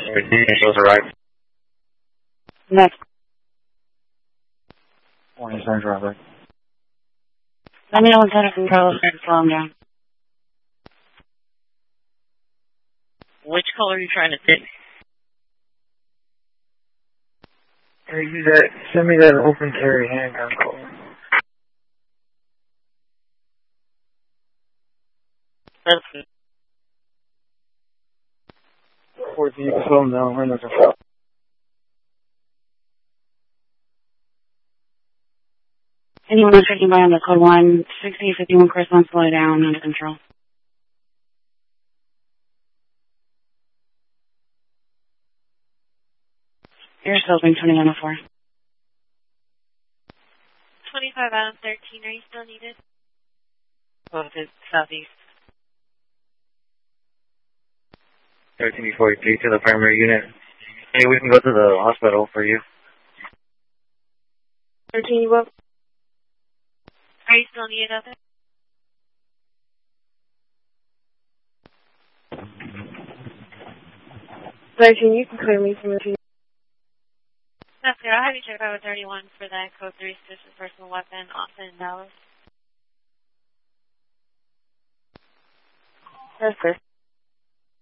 Initials arrived. Next. Morning, Sergeant Robert. Let me know when Center Control is ready to slow him down. Which color are you trying to pick? Send me that open carry handgun color. That's good. Or you can slow him down. We're looking for. Anyone who's checking by on the code 16051 corresponds, slow down, under control. Air scoping 2104. 25 out of 13, are you still needed? Well, it's southeast. 1343 to the primary unit. Hey, we can go to the hospital for you. 13, you up? Are you still needed out there? You can clear me from the team. That's good. I'll have you check out with 31 for that code 3 suspicious personal weapon, Austin and Dallas. That's good.